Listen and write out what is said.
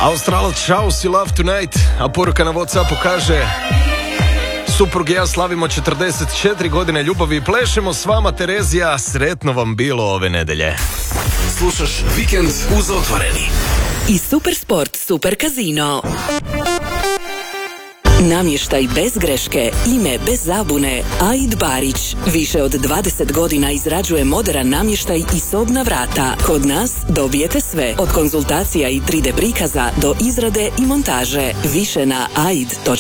Australac Shows You Love Tonight, a poruka na WhatsAppu kaže: suprug i ja slavimo 44 godine ljubavi i plešemo s vama, Terezija, sretno vam bilo ove nedelje. Slušaš Vikend uz Otvoreni. I Supersport Super Casino. Namještaj bez greške, ime bez zabune, Aid Barić. Više od 20 godina izrađuje moderan namještaj i sobna vrata. Kod nas dobijete sve, od konzultacija i 3D prikaza do izrade i montaže. Više na aid.com.